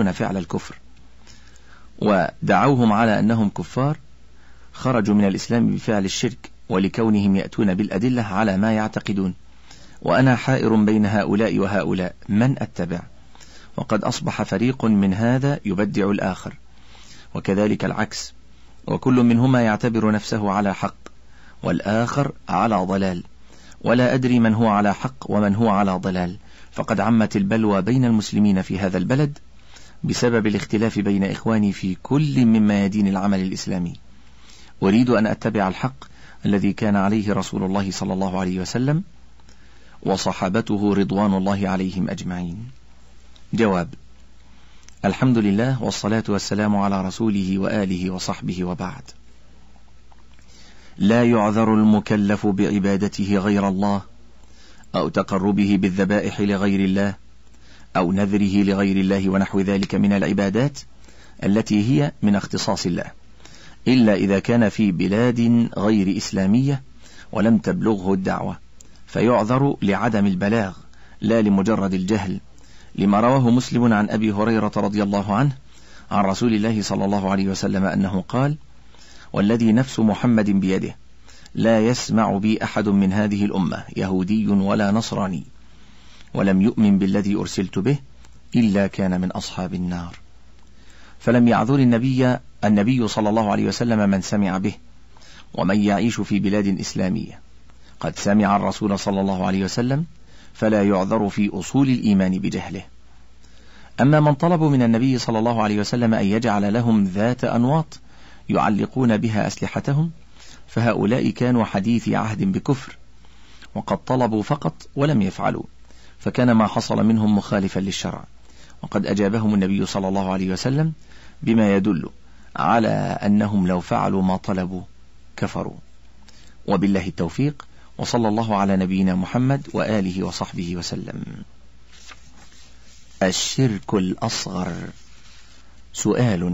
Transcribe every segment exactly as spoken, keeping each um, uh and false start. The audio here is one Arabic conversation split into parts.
يفعلون فعل الكفر، ودعوهم على أنهم كفار خرجوا من الإسلام بفعل الشرك، ولكونهم يأتون بالأدلة على ما يعتقدون. وأنا حائر بين هؤلاء وهؤلاء، من أتبع؟ وقد أصبح فريق من هذا يبدع الآخر، وكذلك العكس، وكل منهما يعتبر نفسه على حق والآخر على ضلال، ولا أدري من هو على حق ومن هو على ضلال، فقد عمت البلوى بين المسلمين في هذا البلد بسبب الاختلاف بين إخواني في كل من ميادين العمل الإسلامي. أريد أن أتبع الحق الذي كان عليه رسول الله صلى الله عليه وسلم وصحابته رضوان الله عليهم أجمعين. جواب: الحمد لله والصلاة والسلام على رسوله وآله وصحبه، وبعد. لا يعذر المكلف بعبادته غير الله، أو تقربه بالذبائح لغير الله، أو نذره لغير الله ونحو ذلك من العبادات التي هي من اختصاص الله، إلا إذا كان في بلاد غير إسلامية ولم تبلغه الدعوة، فيعذر لعدم البلاغ لا لمجرد الجهل، لما رواه مسلم عن أبي هريرة رضي الله عنه عن رسول الله صلى الله عليه وسلم أنه قال: والذي نفس محمد بيده لا يسمع بي أحد من هذه الأمة يهودي ولا نصراني ولم يؤمن بالذي أرسلت به إلا كان من أصحاب النار. فلم يعذر النبي النبي صلى الله عليه وسلم من سمع به، ومن يعيش في بلاد إسلامية قد سمع الرسول صلى الله عليه وسلم فلا يعذر في أصول الإيمان بجهله. أما من طلبوا من النبي صلى الله عليه وسلم أن يجعل لهم ذات أنواط يعلقون بها أسلحتهم، فهؤلاء كانوا حديث عهد بكفر، وقد طلبوا فقط ولم يفعلوا، فكان ما حصل منهم مخالفا للشرع، وقد أجابهم النبي صلى الله عليه وسلم بما يدل على أنهم لو فعلوا ما طلبوا كفروا. وبالله التوفيق، وصلى الله على نبينا محمد وآله وصحبه وسلم. الشرك الأصغر. سؤال: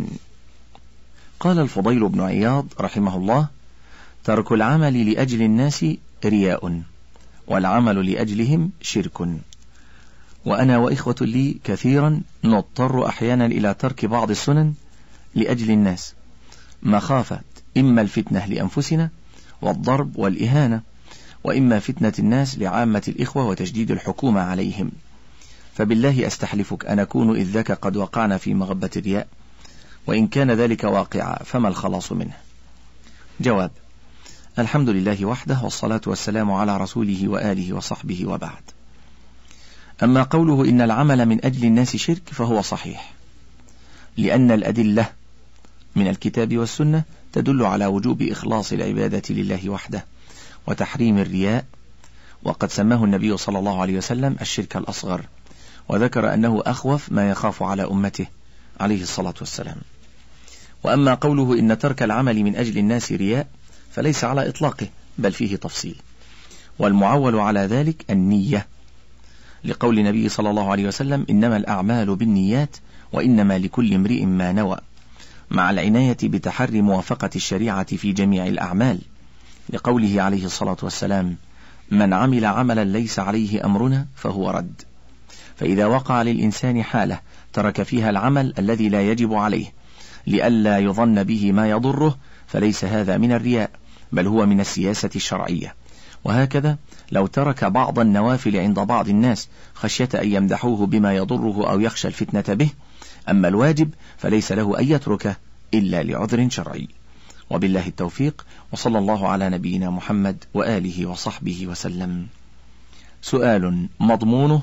قال الفضيل بن عياض رحمه الله: ترك العمل لأجل الناس رياء، والعمل لأجلهم شرك. وأنا وإخوة لي كثيرا نضطر أحيانا إلى ترك بعض السنن لأجل الناس، مخافة إما الفتنة لأنفسنا والضرب والإهانة، وإما فتنة الناس لعامة الإخوة وتشديد الحكومة عليهم. فبالله أستحلفك أن أكون إذ ذاك قد وقعنا في مغبة الرياء، وإن كان ذلك واقعا فما الخلاص منه؟ جواب: الحمد لله وحده، والصلاة والسلام على رسوله وآله وصحبه، وبعد. أما قوله إن العمل من أجل الناس شرك فهو صحيح، لأن الأدلة من الكتاب والسنة تدل على وجوب إخلاص العبادة لله وحده وتحريم الرياء، وقد سماه النبي صلى الله عليه وسلم الشرك الأصغر، وذكر أنه أخوف ما يخاف على أمته عليه الصلاة والسلام. وأما قوله إن ترك العمل من أجل الناس رياء فليس على إطلاقه، بل فيه تفصيل، والمعول على ذلك النية، لقول النبي صلى الله عليه وسلم: إنما الأعمال بالنيات وإنما لكل امرئ ما نوى، مع العناية بتحري موافقة الشريعة في جميع الأعمال، لقوله عليه الصلاة والسلام: من عمل عملا ليس عليه أمرنا فهو رد. فإذا وقع للإنسان حالة ترك فيها العمل الذي لا يجب عليه لئلا يظن به ما يضره، فليس هذا من الرياء، بل هو من السياسة الشرعية. وهكذا لو ترك بعض النوافل عند بعض الناس خشية أن يمدحوه بما يضره أو يخشى الفتنة به، أما الواجب فليس له أن يتركه إلا لعذر شرعي. وبالله التوفيق، وصلى الله على نبينا محمد وآله وصحبه وسلم. سؤال مضمونه: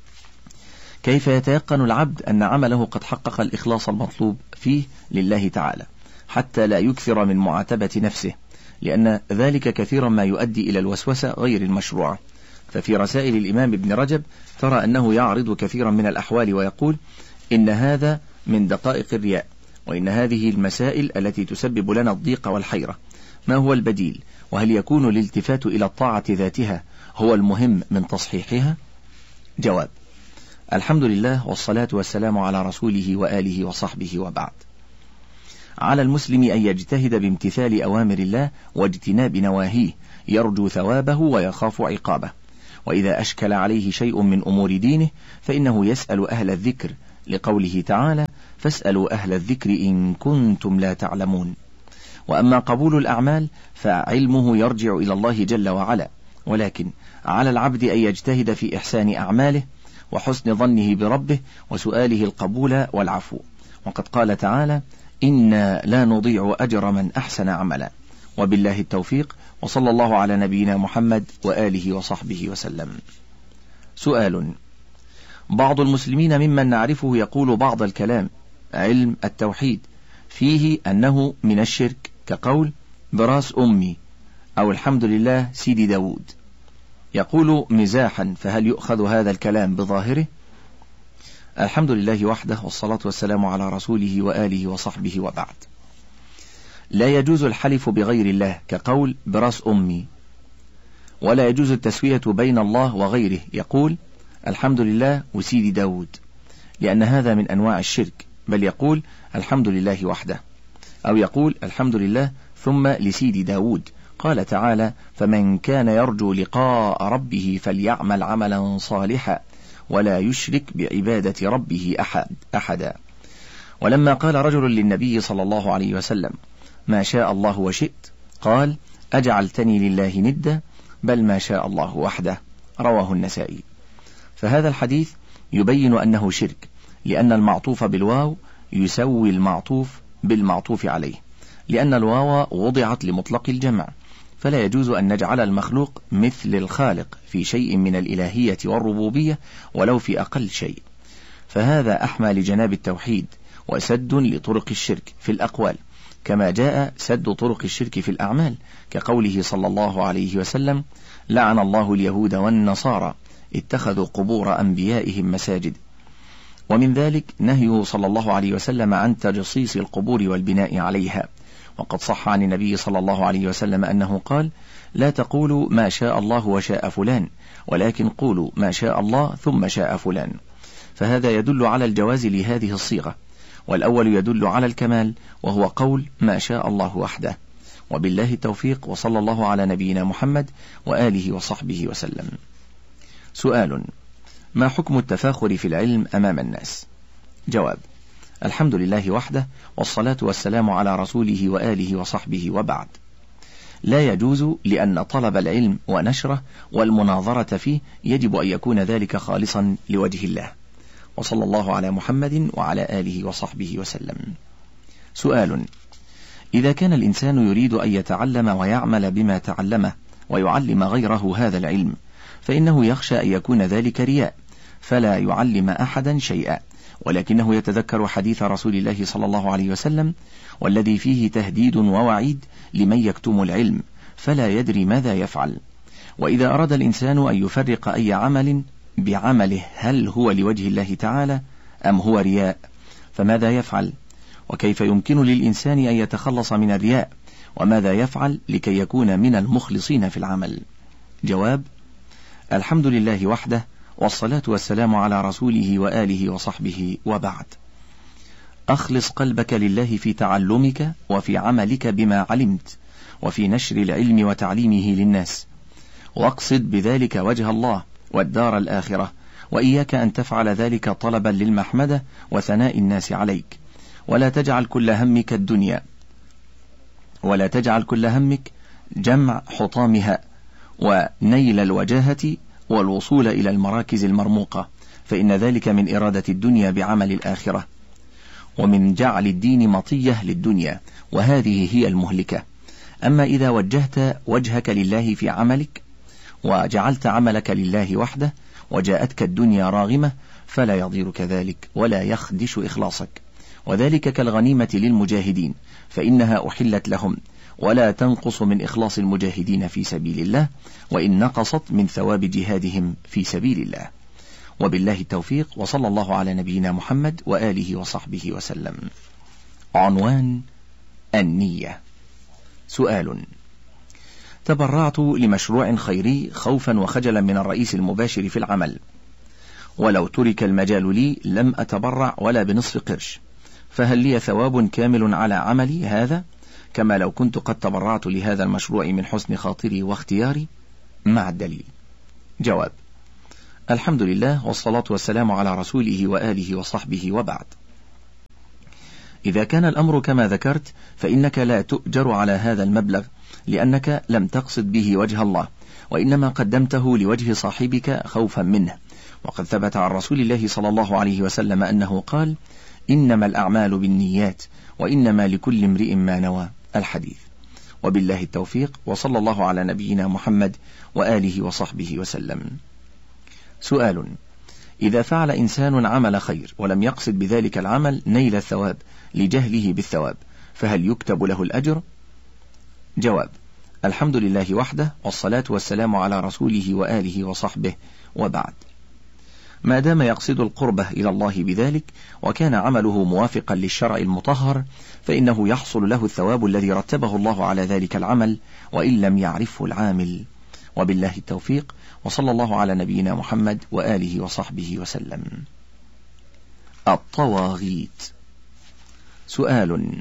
كيف يتيقن العبد أن عمله قد حقق الإخلاص المطلوب فيه لله تعالى حتى لا يكثر من معاتبة نفسه، لأن ذلك كثيرا ما يؤدي إلى الوسوسة غير المشروعة. ففي رسائل الإمام ابن رجب ترى أنه يعرض كثيرا من الأحوال ويقول: إن هذا من دقائق الرياء، وإن هذه المسائل التي تسبب لنا الضيق والحيرة، ما هو البديل؟ وهل يكون الالتفات إلى الطاعة ذاتها هو المهم من تصحيحها؟ جواب: الحمد لله والصلاة والسلام على رسوله وآله وصحبه، وبعد. على المسلم أن يجتهد بامتثال أوامر الله واجتناب نواهيه، يرجو ثوابه ويخاف عقابه. وإذا أشكل عليه شيء من أمور دينه فإنه يسأل أهل الذكر لقوله تعالى فاسألوا أهل الذكر إن كنتم لا تعلمون. وأما قبول الأعمال فعلمه يرجع إلى الله جل وعلا، ولكن على العبد أن يجتهد في إحسان أعماله وحسن ظنه بربه وسؤاله القبول والعفو. وقد قال تعالى إنا لا نضيع أجر من أحسن عملا. وبالله التوفيق، وصلى الله على نبينا محمد وآله وصحبه وسلم. سؤال: بعض المسلمين ممن نعرفه يقول بعض الكلام علم التوحيد فيه أنه من الشرك، كقول براس أمي أو الحمد لله سيدي داود، يقول مزاحا، فهل يؤخذ هذا الكلام بظاهره؟ الحمد لله وحده، والصلاة والسلام على رسوله وآله وصحبه، وبعد. لا يجوز الحلف بغير الله كقول براس أمي، ولا يجوز التسوية بين الله وغيره، يقول الحمد لله وسيدي داود، لأن هذا من أنواع الشرك، بل يقول الحمد لله وحده، أو يقول الحمد لله ثم لسيدي داود. قال تعالى فمن كان يرجو لقاء ربه فليعمل عملا صالحا ولا يشرك بعبادة ربه أحد أحدا. ولما قال رجل للنبي صلى الله عليه وسلم ما شاء الله وشئت، قال أجعلتني لله ندا، بل ما شاء الله وحده، رواه النسائي. فهذا الحديث يبين أنه شرك، لأن المعطوف بالواو يسوي المعطوف بالمعطوف عليه، لأن الواو وضعت لمطلق الجمع، فلا يجوز أن نجعل المخلوق مثل الخالق في شيء من الإلهية والربوبية ولو في أقل شيء، فهذا أحمى لجناب التوحيد وسد لطرق الشرك في الأقوال، كما جاء سد طرق الشرك في الأعمال، كقوله صلى الله عليه وسلم لعن الله اليهود والنصارى اتخذوا قبور أنبيائهم مساجد. ومن ذلك نهيه صلى الله عليه وسلم عن تجصيص القبور والبناء عليها، وقد صح عن النبي صلى الله عليه وسلم أنه قال لا تقولوا ما شاء الله وشاء فلان، ولكن قولوا ما شاء الله ثم شاء فلان. فهذا يدل على الجواز لهذه الصيغة، والأول يدل على الكمال وهو قول ما شاء الله وحده. وبالله التوفيق، وصلى الله على نبينا محمد وآله وصحبه وسلم. سؤال: ما حكم التفاخر في العلم أمام الناس؟ جواب: الحمد لله وحده، والصلاة والسلام على رسوله وآله وصحبه، وبعد. لا يجوز، لأن طلب العلم ونشره والمناظرة فيه يجب أن يكون ذلك خالصا لوجه الله. وصلى الله على محمد وعلى آله وصحبه وسلم. سؤال: إذا كان الإنسان يريد أن يتعلم ويعمل بما تعلمه ويعلم غيره هذا العلم، فإنه يخشى أن يكون ذلك رياء، فلا يعلم أحدا شيئا، ولكنه يتذكر حديث رسول الله صلى الله عليه وسلم والذي فيه تهديد ووعيد لمن يكتم العلم فلا يدري ماذا يفعل. وإذا أراد الإنسان أن يفرق أي عمل بعمله هل هو لوجه الله تعالى أم هو رياء، فماذا يفعل؟ وكيف يمكن للإنسان أن يتخلص من الرياء؟ وماذا يفعل لكي يكون من المخلصين في العمل؟ جواب: الحمد لله وحده، والصلاة والسلام على رسوله وآله وصحبه، وبعد. أخلص قلبك لله في تعلمك وفي عملك بما علمت وفي نشر العلم وتعليمه للناس، واقصد بذلك وجه الله والدار الآخرة، وإياك أن تفعل ذلك طلبا للمحمدة وثناء الناس عليك، ولا تجعل كل همك الدنيا، ولا تجعل كل همك جمع حطامها ونيل الوجاهة والوصول إلى المراكز المرموقة، فإن ذلك من إرادة الدنيا بعمل الآخرة، ومن جعل الدين مطية للدنيا، وهذه هي المهلكة. أما إذا وجهت وجهك لله في عملك وجعلت عملك لله وحده وجاءتك الدنيا راغمة فلا يضيرك ذلك ولا يخدش إخلاصك، وذلك كالغنيمة للمجاهدين، فإنها أحلت لهم ولا تنقص من إخلاص المجاهدين في سبيل الله، وإن نقصت من ثواب جهادهم في سبيل الله. وبالله التوفيق، وصلى الله على نبينا محمد وآله وصحبه وسلم. عنوان: النية. سؤال: تبرعت لمشروع خيري خوفا وخجلا من الرئيس المباشر في العمل، ولو ترك المجال لي لم أتبرع ولا بنصف قرش، فهل لي ثواب كامل على عملي هذا كما لو كنت قد تبرعت لهذا المشروع من حسن خاطري واختياري؟ مع الدليل. جواب: الحمد لله والصلاة والسلام على رسوله وآله وصحبه وبعد. إذا كان الأمر كما ذكرت فإنك لا تؤجر على هذا المبلغ لأنك لم تقصد به وجه الله، وإنما قدمته لوجه صاحبك خوفا منه. وقد ثبت عن رسول الله صلى الله عليه وسلم أنه قال: إنما الأعمال بالنيات وإنما لكل امرئ ما نوى. الحديث. وبالله التوفيق، وصلى الله على نبينا محمد وآله وصحبه وسلم. سؤال: إذا فعل إنسان عمل خير ولم يقصد بذلك العمل نيل الثواب لجهله بالثواب، فهل يكتب له الأجر؟ جواب: الحمد لله وحده، والصلاة والسلام على رسوله وآله وصحبه، وبعد. ما دام يقصد القربة إلى الله بذلك وكان عمله موافقا للشرع المطهر فإنه يحصل له الثواب الذي رتبه الله على ذلك العمل وإن لم يعرفه العامل. وبالله التوفيق، وصلى الله على نبينا محمد وآله وصحبه وسلم. الطواغيت. سؤال: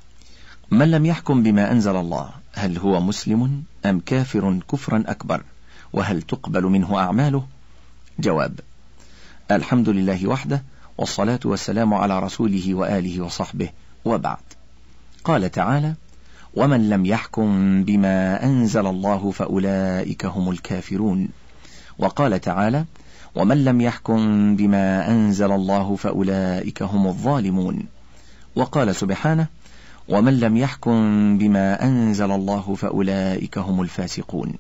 من لم يحكم بما أنزل الله هل هو مسلم أم كافر كفرا أكبر؟ وهل تقبل منه أعماله؟ جواب: الحمد لله وحده، والصلاة والسلام على رسوله وآله وصحبه، وبعد. قال تعالى: ومن لم يحكم بما أنزل الله فأولئك هم الكافرون. وقال تعالى: ومن لم يحكم بما أنزل الله فأولئك هم الظالمون. وقال سبحانه: ومن لم يحكم بما أنزل الله فأولئك هم الفاسقون.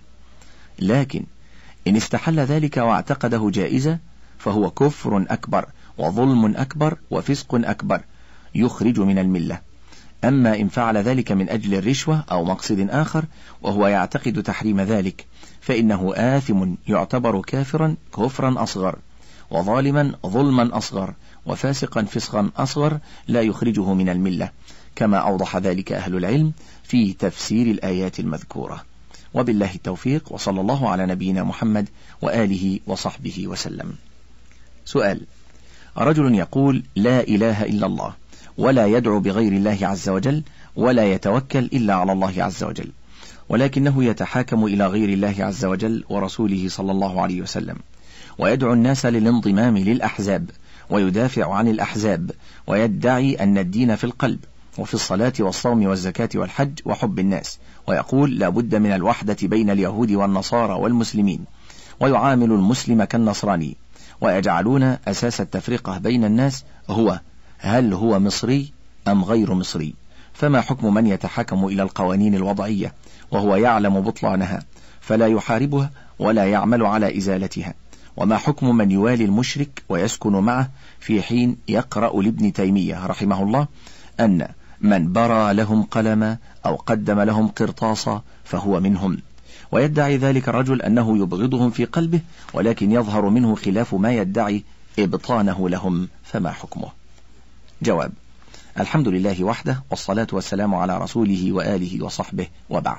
لكن إن استحل ذلك واعتقده جائزة فهو كفر أكبر وظلم أكبر وفسق أكبر يخرج من الملة. أما إن فعل ذلك من أجل الرشوة أو مقصد آخر وهو يعتقد تحريم ذلك فإنه آثم يعتبر كافرا كفرا أصغر، وظالما ظلما أصغر، وفاسقا فسقا أصغر لا يخرجه من الملة، كما أوضح ذلك أهل العلم في تفسير الآيات المذكورة. وبالله التوفيق، وصلى الله على نبينا محمد وآله وصحبه وسلم. سؤال: رجل يقول لا إله إلا الله ولا يدعو بغير الله عز وجل ولا يتوكل إلا على الله عز وجل، ولكنه يتحاكم إلى غير الله عز وجل ورسوله صلى الله عليه وسلم، ويدعو الناس للانضمام للأحزاب ويدافع عن الأحزاب، ويدعي أن الدين في القلب وفي الصلاة والصوم والزكاة والحج وحب الناس، ويقول لا بد من الوحدة بين اليهود والنصارى والمسلمين، ويعامل المسلم كالنصراني، ويجعلون أساس التفرقة بين الناس هو هل هو مصري أم غير مصري؟ فما حكم من يتحكم إلى القوانين الوضعية وهو يعلم بطلانها فلا يحاربها ولا يعمل على إزالتها؟ وما حكم من يوالي المشرك ويسكن معه في حين يقرأ لابن تيمية رحمه الله أن من برى لهم قلما أو قدم لهم قرطاسا فهو منهم، ويدعي ذلك الرجل أنه يبغضهم في قلبه ولكن يظهر منه خلاف ما يدعي إبطانه لهم، فما حكمه؟ جواب: الحمد لله وحده، والصلاة والسلام على رسوله وآله وصحبه، وبعد.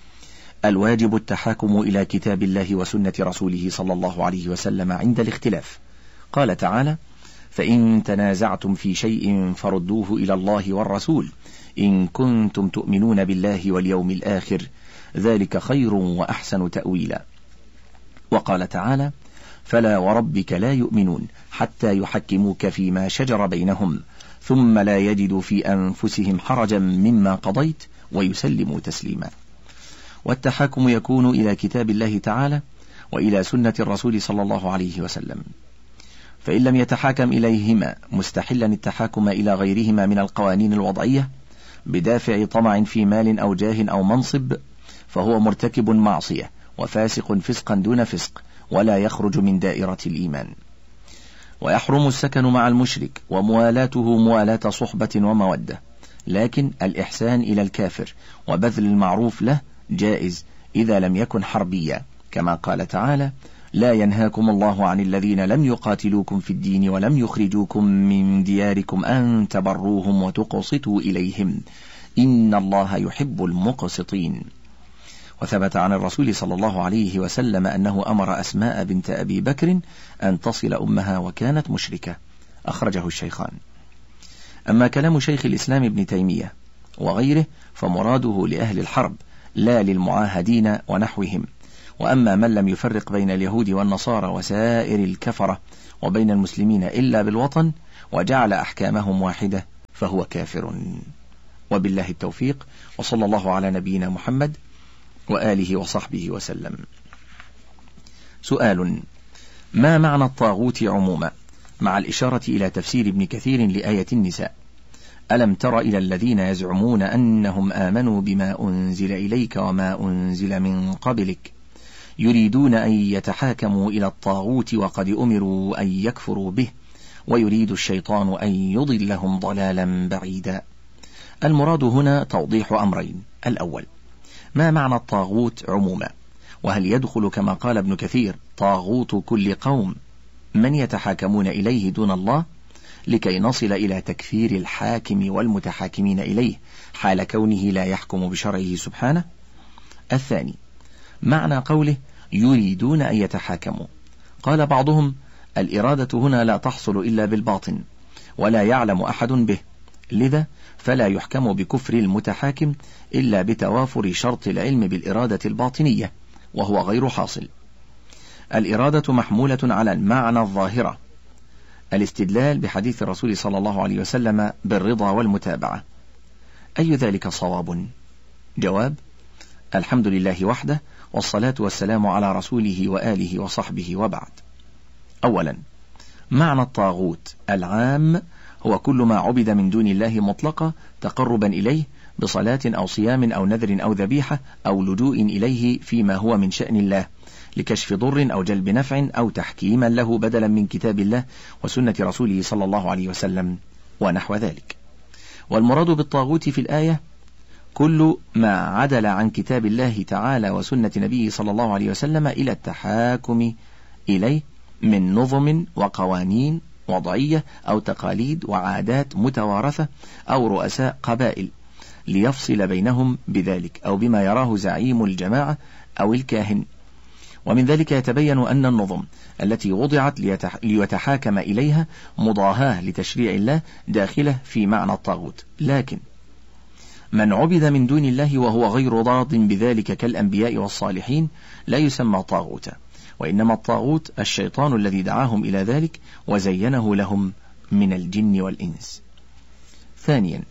الواجب التحاكم إلى كتاب الله وسنة رسوله صلى الله عليه وسلم عند الاختلاف. قال تعالى: فإن تنازعتم في شيء فردوه إلى الله والرسول إن كنتم تؤمنون بالله واليوم الآخر ذلك خير وأحسن تأويلا. وقال تعالى: فلا وربك لا يؤمنون حتى يحكموك فيما شجر بينهم ثم لا يجدوا في أنفسهم حرجا مما قضيت ويسلموا تسليما. والتحاكم يكون إلى كتاب الله تعالى وإلى سنة الرسول صلى الله عليه وسلم، فإن لم يتحاكم إليهما مستحلا التحاكم إلى غيرهما من القوانين الوضعية بدافع طمع في مال أو جاه أو منصب فهو مرتكب معصية وفاسق فسقا دون فسق ولا يخرج من دائرة الإيمان. ويحرم السكن مع المشرك وموالاته موالاة صحبة ومودة، لكن الإحسان إلى الكافر وبذل المعروف له جائز إذا لم يكن حربيا، كما قال تعالى: لا ينهاكم الله عن الذين لم يقاتلوكم في الدين ولم يخرجوكم من دياركم أن تبروهم وتقسطوا إليهم إن الله يحب المقسطين. وثبت عن الرسول صلى الله عليه وسلم أنه أمر أسماء بنت أبي بكر أن تصل أمها وكانت مشركة، أخرجه الشيخان. أما كلام شيخ الإسلام ابن تيمية وغيره فمراده لأهل الحرب لا للمعاهدين ونحوهم، وأما من لم يفرق بين اليهود والنصارى وسائر الكفرة وبين المسلمين إلا بالوطن وجعل أحكامهم واحدة فهو كافر. وبالله التوفيق، وصلى الله على نبينا محمد وآله وصحبه وسلم. سؤال: ما معنى الطاغوت عموما، مع الإشارة إلى تفسير ابن كثير لآية النساء؟ ألم تر إلى الذين يزعمون أنهم آمنوا بما أنزل إليك وما أنزل من قبلك يريدون أن يتحاكموا إلى الطاغوت وقد أمروا أن يكفروا به ويريد الشيطان أن يضلهم ضلالا بعيدا. المراد هنا توضيح أمرين: الأول، ما معنى الطاغوت عموما، وهل يدخل كما قال ابن كثير طاغوت كل قوم من يتحاكمون إليه دون الله، لكي نصل إلى تكفير الحاكم والمتحاكمين إليه حال كونه لا يحكم بشرعه سبحانه؟ الثاني، معنى قوله يريدون أن يتحاكموا. قال بعضهم: الإرادة هنا لا تحصل إلا بالباطن ولا يعلم أحد به، لذا فلا يحكم بكفر المتحاكم إلا بتوافر شرط العلم بالإرادة الباطنية، وهو غير حاصل. الإرادة محمولة على المعنى الظاهرة، الاستدلال بحديث الرسول صلى الله عليه وسلم بالرضا والمتابعة. أي ذلك صواب؟ جواب: الحمد لله وحده، والصلاة والسلام على رسوله وآله وصحبه، وبعد. أولا، معنى الطاغوت العام هو كل ما عبد من دون الله مطلقا تقربا إليه بصلاة أو صيام أو نذر أو ذبيحة أو لجوء إليه فيما هو من شأن الله لكشف ضر أو جلب نفع أو تحكيما له بدلا من كتاب الله وسنة رسوله صلى الله عليه وسلم ونحو ذلك. والمراد بالطاغوت في الآية كل ما عدل عن كتاب الله تعالى وسنة نبيه صلى الله عليه وسلم إلى التحاكم إليه من نظم وقوانين وضعية أو تقاليد وعادات متوارثة أو رؤساء قبائل ليفصل بينهم بذلك، أو بما يراه زعيم الجماعة أو الكاهن. ومن ذلك يتبين أن النظم التي وضعت ليتحاكم إليها مضاهاة لتشريع الله داخلة في معنى الطاغوت، لكن من عبد من دون الله وهو غير راض بذلك كالأنبياء والصالحين لا يسمى طاغوتا، وإنما الطاغوت الشيطان الذي دعاهم إلى ذلك وزينه لهم من الجن والإنس. ثانيا،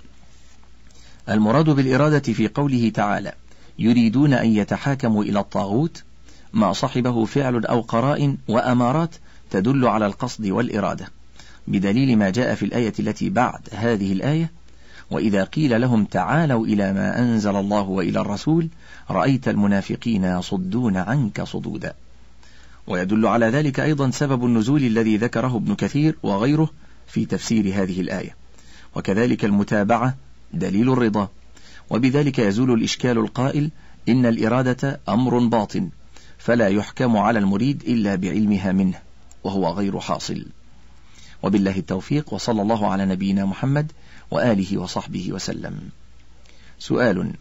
المراد بالإرادة في قوله تعالى يريدون أن يتحاكموا إلى الطاغوت ما صحبه فعل أو قرائن وأمارات تدل على القصد والإرادة، بدليل ما جاء في الآية التي بعد هذه الآية: وإذا قيل لهم تعالوا إلى ما أنزل الله وإلى الرسول رأيت المنافقين يصدون عنك صدودا. ويدل على ذلك أيضا سبب النزول الذي ذكره ابن كثير وغيره في تفسير هذه الآية، وكذلك المتابعة دليل الرضا، وبذلك يزول الإشكال القائل إن الإرادة أمر باطن فلا يحكم على المريد إلا بعلمها منه، وهو غير حاصل. وبالله التوفيق، وصلى الله على نبينا محمد وآله وصحبه وسلم. سؤال: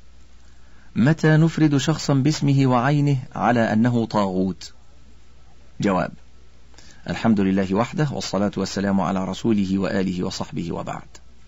متى نفرد شخصا باسمه وعينه على أنه طاغوت؟ جواب: الحمد لله وحده، والصلاة والسلام على رسوله وآله وصحبه، وبعد.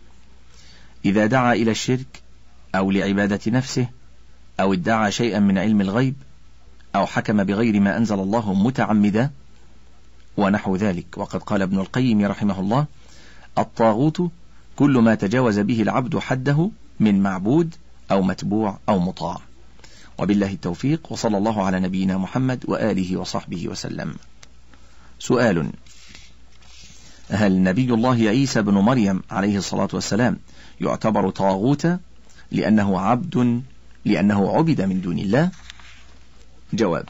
إذا دعا إلى الشرك أو لعبادة نفسه أو ادعى شيئا من علم الغيب أو حكم بغير ما أنزل الله متعمدا ونحو ذلك. وقد قال ابن القيم رحمه الله: الطاغوت كل ما تجاوز به العبد حده من معبود أو متبوع أو مطاع. وبالله التوفيق، وصلى الله على نبينا محمد وآله وصحبه وسلم. سؤال: هل نبي الله عيسى بن مريم عليه الصلاة والسلام يعتبر طاغوتا لأنه عبد لأنه عبد من دون الله؟ جواب: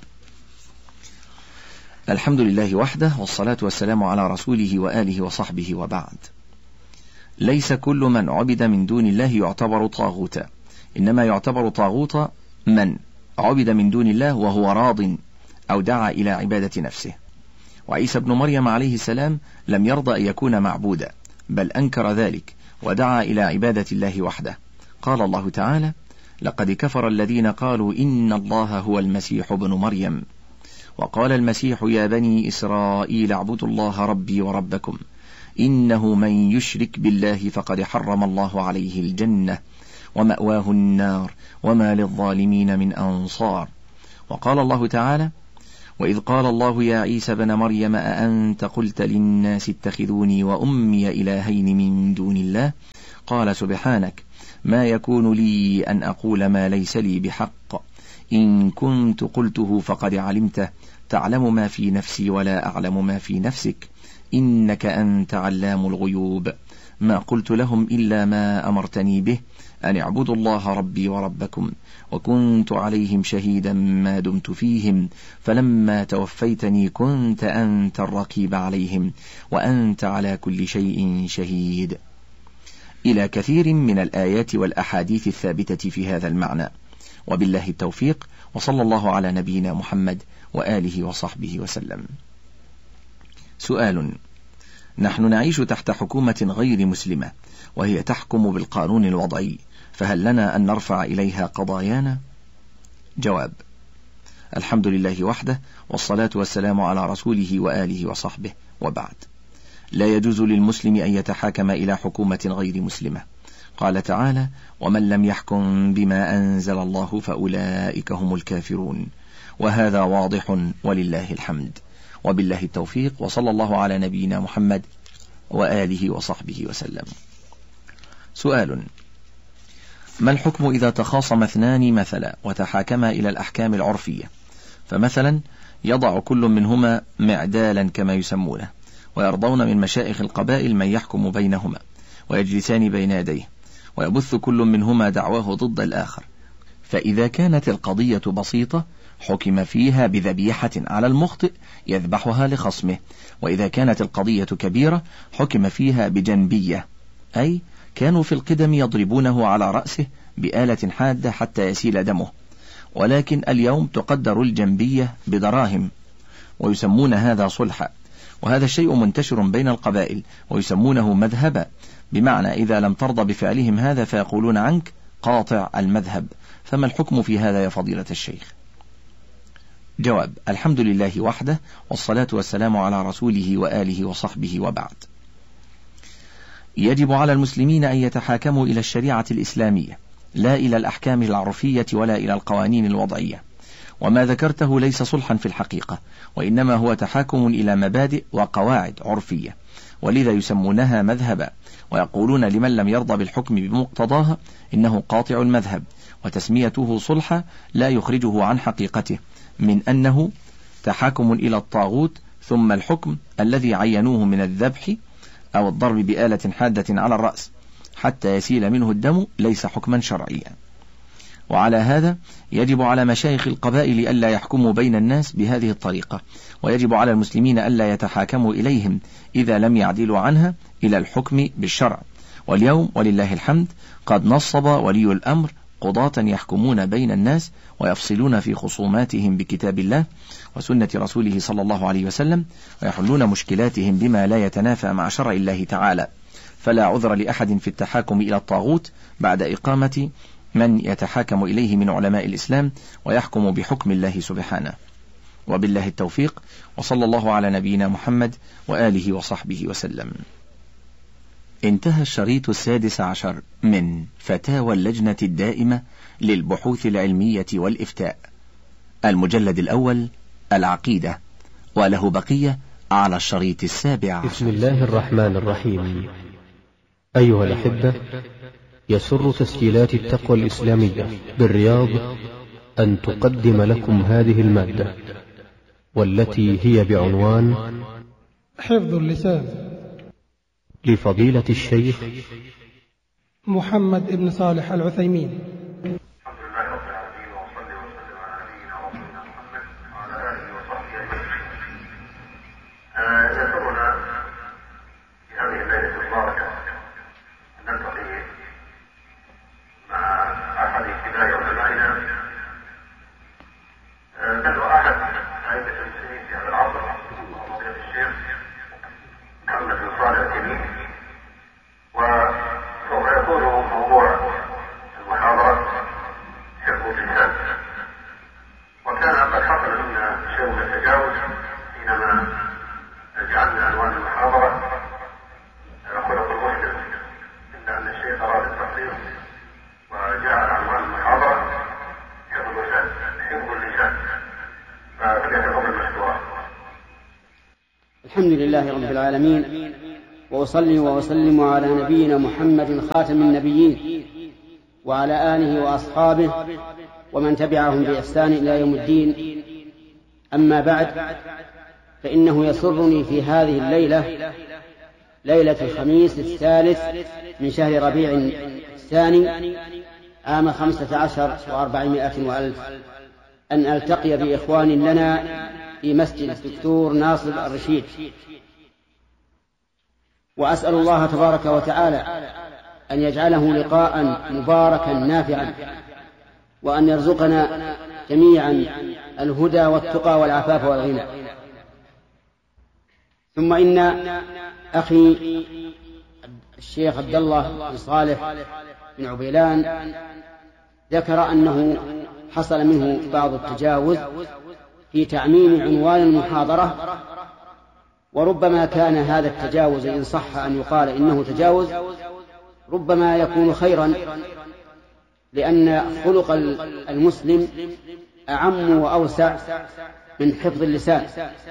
الحمد لله وحده، والصلاة والسلام على رسوله وآله وصحبه، وبعد. ليس كل من عبد من دون الله يعتبر طاغوتا، إنما يعتبر طاغوتا من عبد من دون الله وهو راض أو دعا إلى عبادة نفسه. وعيسى بن مريم عليه السلام لم يرضى أن يكون معبودا، بل أنكر ذلك ودعا إلى عبادة الله وحده. قال الله تعالى: لقد كفر الذين قالوا إن الله هو المسيح ابن مريم، وقال المسيح يا بني إسرائيل اعبدوا الله ربي وربكم إنه من يشرك بالله فقد حرم الله عليه الجنة ومأواه النار وما للظالمين من أنصار. وقال الله تعالى: وإذ قال الله يا عيسى بن مريم أأنت قلت للناس اتخذوني وأمي إلهين من دون الله قال سبحانك ما يكون لي أن أقول ما ليس لي بحق إن كنت قلته فقد علمته تعلم ما في نفسي ولا أعلم ما في نفسك إنك أنت علام الغيوب ما قلت لهم إلا ما أمرتني به أن اعبدوا الله ربي وربكم وكنت عليهم شهيدا ما دمت فيهم فلما توفيتني كنت أنت الرقيب عليهم وأنت على كل شيء شهيد، إلى كثير من الآيات والأحاديث الثابتة في هذا المعنى. وبالله التوفيق، وصلى الله على نبينا محمد وآله وصحبه وسلم. سؤال: نحن نعيش تحت حكومة غير مسلمة وهي تحكم بالقانون الوضعي، فهل لنا أن نرفع إليها قضايانا؟ جواب: الحمد لله وحده، والصلاة والسلام على رسوله وآله وصحبه، وبعد. لا يجوز للمسلم أن يتحاكم إلى حكومة غير مسلمة. قال تعالى: ومن لم يحكم بما أنزل الله فأولئك هم الكافرون، وهذا واضح ولله الحمد، وبالله التوفيق، وصلى الله على نبينا محمد وآله وصحبه وسلم. سؤال: ما الحكم إذا تخاصم اثنان مثلا وتحاكما إلى الأحكام العرفية، فمثلا يضع كل منهما معدالا كما يسمونه، ويرضون من مشائخ القبائل من يحكم بينهما، ويجلسان بين يديه، ويبث كل منهما دعواه ضد الآخر، فإذا كانت القضية بسيطة حكم فيها بذبيحة على المخطئ يذبحها لخصمه، وإذا كانت القضية كبيرة حكم فيها بجنبية، أي كانوا في القدم يضربونه على رأسه بآلة حادة حتى يسيل دمه، ولكن اليوم تقدر الجنبية بدراهم، ويسمون هذا صلحا، وهذا الشيء منتشر بين القبائل ويسمونه مذهبا، بمعنى إذا لم ترضى بفعلهم هذا فيقولون عنك قاطع المذهب. فما الحكم في هذا يا فضيلة الشيخ؟ جواب: الحمد لله وحده، والصلاة والسلام على رسوله وآله وصحبه، وبعد. يجب على المسلمين أن يتحاكموا إلى الشريعة الإسلامية، لا إلى الأحكام العرفية ولا إلى القوانين الوضعية. وما ذكرته ليس صلحا في الحقيقة، وإنما هو تحاكم إلى مبادئ وقواعد عرفية، ولذا يسمونها مذهبا، ويقولون لمن لم يرضى بالحكم بمقتضاها إنه قاطع المذهب، وتسميته صلحا لا يخرجه عن حقيقته من أنه تحاكم إلى الطاغوت، ثم الحكم الذي عينوه من الذبح أو الضرب بآلة حادة على الرأس حتى يسيل منه الدم ليس حكما شرعيا. وعلى هذا يجب على مشايخ القبائل ألا يحكموا بين الناس بهذه الطريقة، ويجب على المسلمين ألا يتحاكموا إليهم إذا لم يعدلوا عنها إلى الحكم بالشرع. واليوم ولله الحمد قد نصب ولي الأمر قضاة يحكمون بين الناس ويفصلون في خصوماتهم بكتاب الله وسنة رسوله صلى الله عليه وسلم، ويحلون مشكلاتهم بما لا يتنافى مع شرع الله تعالى، فلا عذر لأحد في التحاكم إلى الطاغوت بعد إقامة من يتحاكم إليه من علماء الإسلام ويحكم بحكم الله سبحانه. وبالله التوفيق، وصلى الله على نبينا محمد وآله وصحبه وسلم. انتهى الشريط السادس عشر من فتاوى اللجنة الدائمة للبحوث العلمية والإفتاء، المجلد الأول العقيدة، وله بقية على الشريط السابع عشر. بسم الله الرحمن الرحيم. أيها الأحبة، يسر تسجيلات التقوى الإسلامية بالرياض أن تقدم لكم هذه المادة، والتي هي بعنوان حفظ اللسان، لفضيلة الشيخ محمد بن صالح العثيمين. الحمد لله رب العالمين، وأصلي وأسلم على نبينا محمد خاتم النبيين وعلى آله وأصحابه ومن تبعهم بإحسان إلى يوم الدين. أما بعد، فإنه يسرني في هذه الليلة، ليلة الخميس الثالث من شهر ربيع الثاني عام خمسة عشر وأربعمائة وألف، أن ألتقي بإخوان لنا في مسجد الدكتور ناصر الرشيد، وأسأل الله تبارك وتعالى أن يجعله لقاء مباركا نافعا، وأن يرزقنا جميعا الهدى والتقى والعفاف والغنى. ثم إن أخي الشيخ عبد الله بن صالح بن عبيلان ذكر أنه حصل منه بعض التجاوز في تعميم عنوان المحاضرة، وربما كان هذا التجاوز إن صح أن يقال إنه تجاوز ربما يكون خيرا، لأن خلق المسلم أعم وأوسع من حفظ اللسان،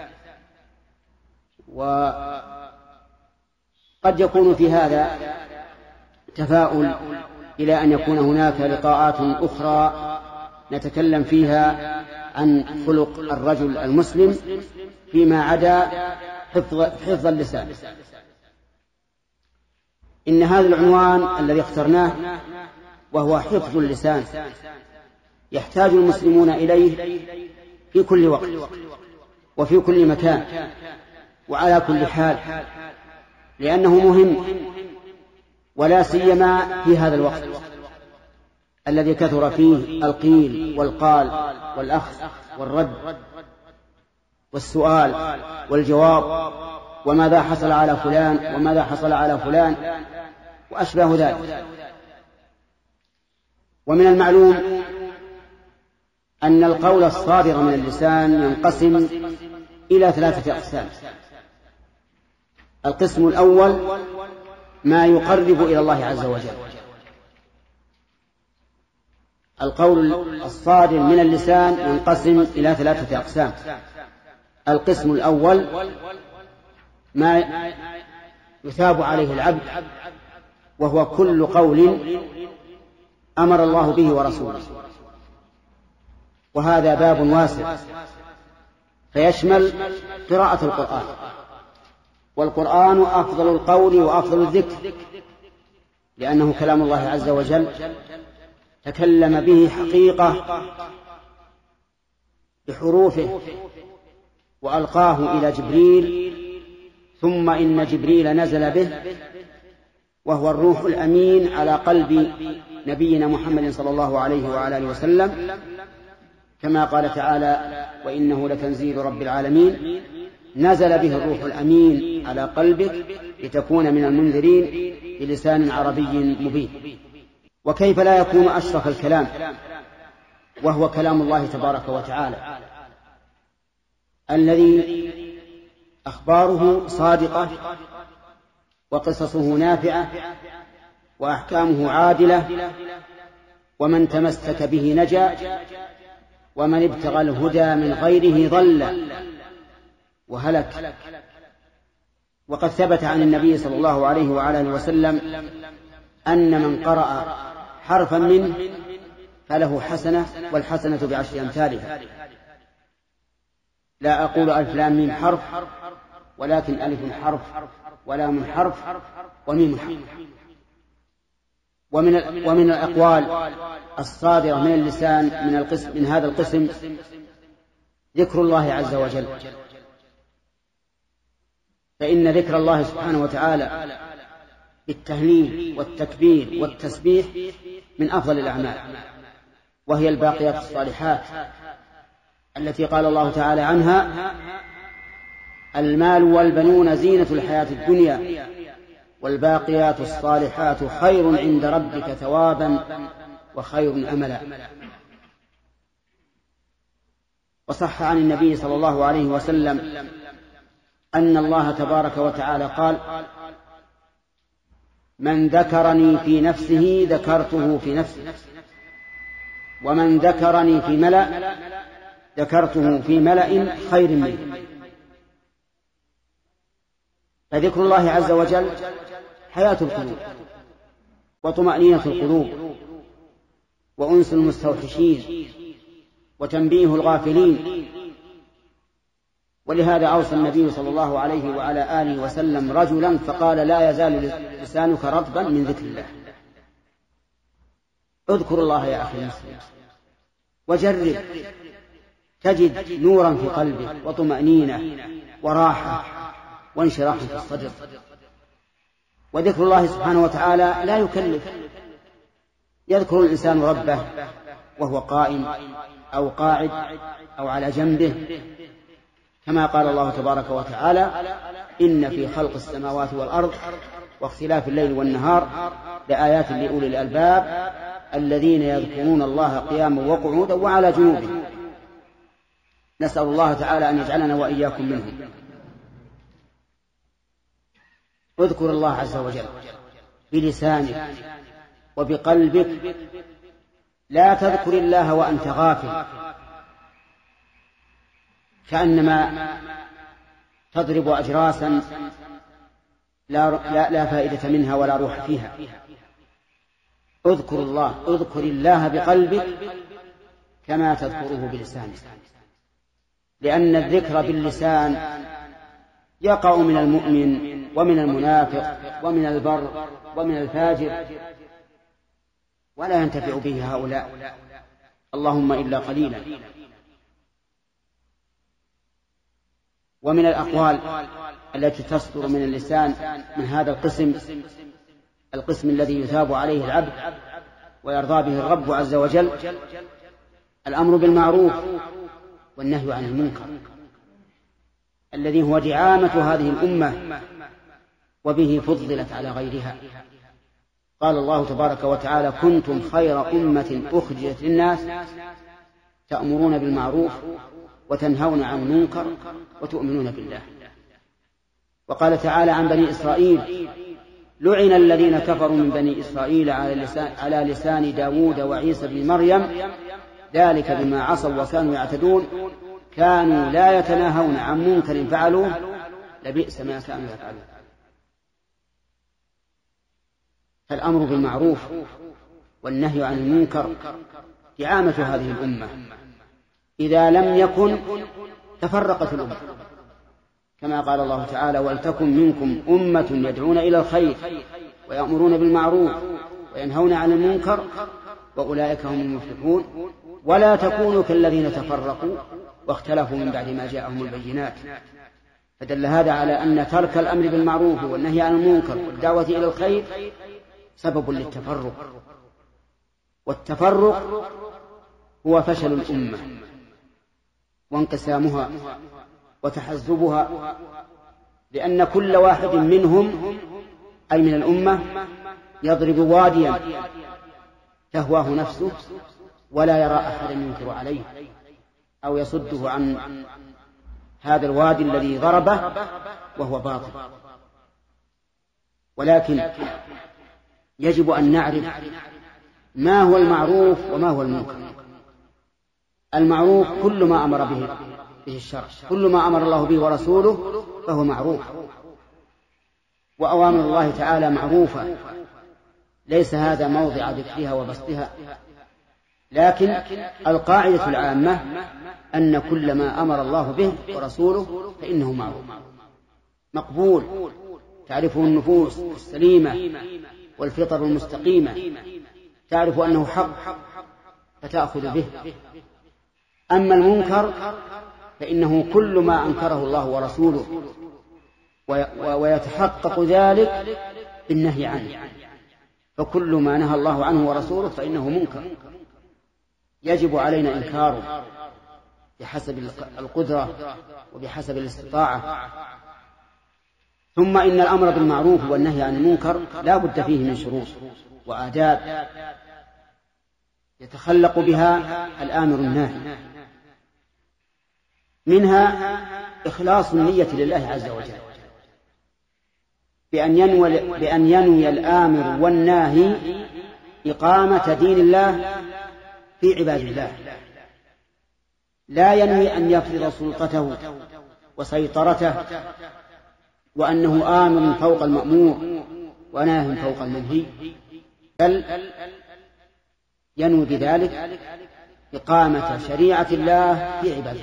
وقد يكون في هذا تفاؤل إلى أن يكون هناك لقاءات أخرى نتكلم فيها عن خلق الرجل المسلم فيما عدا حفظ, حفظ اللسان. إن هذا العنوان الذي اخترناه وهو حفظ اللسان يحتاج المسلمون إليه في كل وقت وفي كل مكان وعلى كل حال، لأنه مهم، ولا سيما في هذا الوقت الذي كثر فيه القيل والقال والأخذ والرد والسؤال والجواب، وماذا حصل على فلان وماذا حصل على فلان وأشباه ذلك. ومن المعلوم أن القول الصادر من اللسان ينقسم إلى ثلاثة أقسام. القسم الأول ما يقرب إلى الله عز وجل، القول الصادر من اللسان ينقسم إلى ثلاثة أقسام. القسم الأول ما يثاب عليه العبد، وهو كل قول أمر الله به ورسوله، وهذا باب واسع فيشمل قراءة القرآن، والقرآن أفضل القول وأفضل الذكر، لأنه كلام الله عز وجل تكلم به حقيقة بحروفه وألقاه إلى جبريل، ثم إن جبريل نزل به وهو الروح الأمين على قلب نبينا محمد صلى الله عليه وعلى آله وسلم، كما قال تعالى: وإنه لتنزيل رب العالمين نزل به الروح الأمين على قلبك لتكون من المنذرين بلسان عربي مبين. وكيف لا يكون أشرف الكلام وهو كلام الله تبارك وتعالى الذي أخباره صادقة وقصصه نافعة وأحكامه عادلة، ومن تمسك به نجا، ومن ابتغى الهدى من غيره ضل وهلك. وقد ثبت عن النبي صلى الله عليه وعلى آله وسلم أن من قرأ حرفا منه فله حسنة، والحسنة بعشر أمثالها. لا أقول ألف لام ميم حرف، ولكن ألف حرف ولام حرف وميم حرف. ومن ومن الأقوال الصادرة من اللسان من القسم من هذا القسم ذكر الله عز وجل، فإن ذكر الله سبحانه وتعالى بالتهليل والتكبير والتسبيح من أفضل الأعمال، وهي الباقيات الصالحات التي قال الله تعالى عنها: المال والبنون زينة الحياة الدنيا والباقيات الصالحات خير عند ربك ثوابا وخير أملا. وصح عن النبي صلى الله عليه وسلم أن الله تبارك وتعالى قال: من ذكرني في نفسه ذكرته في نفسي، ومن ذكرني في ملأ ذكرته في ملأ خير منه. فذكر الله عز وجل حياة القلوب وطمأنينة القلوب وأنس المستوحشين وتنبيه الغافلين. ولهذا أوصى النبي صلى الله عليه وعلى آله وسلم رجلا فقال لا يزال لسانك رطبا من ذكر الله. اذكر الله يا أخي المسلم وجرب تجد نورا في قلبك وطمأنينة وراحة وانشراح في الصدر. وذكر الله سبحانه وتعالى لا يكلف، يذكر الإنسان ربه وهو قائم أو قاعد أو على جنبه، كما قال الله تبارك وتعالى إن في خلق السماوات والأرض واختلاف الليل والنهار لآيات لأولي الألباب الذين يذكرون الله قياما وقعودا وعلى جنوبهم. نسأل الله تعالى أن يجعلنا وإياكم منهم. اذكر الله عز وجل بلسانك وبقلبك، لا تذكر الله وأنت غافل كأنما تضرب أجراسا لا, لا, لا فائدة منها ولا روح فيها. اذكر الله، اذكر الله بقلبك كما تذكره بلسانك، لأن الذكر باللسان يقع من المؤمن ومن المنافق ومن البر ومن الفاجر ولا ينتفع به هؤلاء، اللهم إلا قليلا. ومن الأقوال التي تصدر من اللسان من هذا القسم، القسم الذي يثاب عليه العبد ويرضى به الرب عز وجل، الأمر بالمعروف والنهي عن المنكر، الذي هو دعامة هذه الأمة وبه فضلت على غيرها. قال الله تبارك وتعالى كنتم خير أمة أخرجت للناس تأمرون بالمعروف وتنهون عن المنكر وتؤمنون بالله. وقال تعالى عن بني إسرائيل لعن الذين كفروا من بني إسرائيل على لسان, على لسان داود وعيسى بن مريم ذلك بما عصوا وكانوا يعتدون كانوا لا يتناهون عن منكر فعلوه لبئس ما كانوا يفعلون. فالأمر بالمعروف والنهي عن المنكر دعامة هذه الأمة، إذا لم يكن تفرقت الأمة، كما قال الله تعالى ولتكن منكم أمة يدعون إلى الخير ويأمرون بالمعروف وينهون عن المنكر وأولئك هم المفلحون ولا تكونوا كالذين تفرقوا واختلفوا من بعد ما جاءهم البينات. فدل هذا على أن ترك الأمر بالمعروف والنهي عن المنكر والدعوة إلى الخير سبب للتفرق، والتفرق هو فشل الأمة وانقسامها وتحزبها، لأن كل واحد منهم أي من الأمة يضرب واديا تهواه نفسه ولا يرى أحدا ينكر عليه أو يصده عن هذا الوادي الذي ضربه وهو باطل. ولكن يجب أن نعرف ما هو المعروف وما هو المنكر. المعروف كل ما أمر به به الشرع، كل ما أمر الله به ورسوله فهو معروف، وأوامر الله تعالى معروفة، ليس هذا موضع ذكرها وبسطها، لكن القاعدة العامة أن كل ما أمر الله به ورسوله فإنه معروف مقبول، تعرفه النفوس السليمة والفطر المستقيمة، تعرف أنه حق فتأخذ به. أما المنكر فإنه كل ما أنكره الله ورسوله ويتحقق ذلك بالنهي عنه، فكل ما نهى الله عنه ورسوله فإنه منكر يجب علينا إنكاره بحسب القدرة وبحسب الاستطاعة. ثم إن الأمر بالمعروف والنهي عن المنكر لا بد فيه من شروط وآداب يتخلق بها الآمر الناهي، منها إخلاص النية لله عز وجل بأن ينوي, بأن ينوي الآمر والناهي إقامة دين الله في عباد الله، لا ينوي أن يفرض سلطته وسيطرته وأنه آمر فوق المأمور وناه فوق المنهي، بل ينوي بذلك إقامة شريعة الله في عباده.